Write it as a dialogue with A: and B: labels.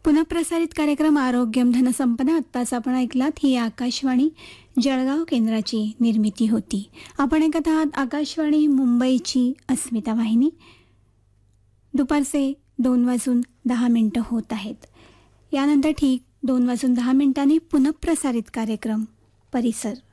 A: पुनःप्रसारित कार्यक्रम आरोग्यम धनसंपदा आत्ताच आपण ऐकलात. ही आकाशवाणी जळगाव केंद्राची निर्मिती होती. आपण ऐकत आहात आकाशवाणी मुंबईची अस्मिता वाहिनी. दुपारचे 2:10 होत आहेत. यानंतर ठीक 2:10 पुनःप्रसारित कार्यक्रम परिसर.